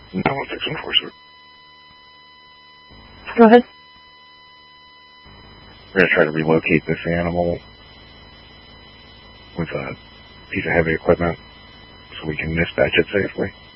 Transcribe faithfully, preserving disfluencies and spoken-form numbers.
nine one six one four, sir. Go ahead. We're going to try to relocate this animal with a piece of heavy equipment so we can dispatch it safely.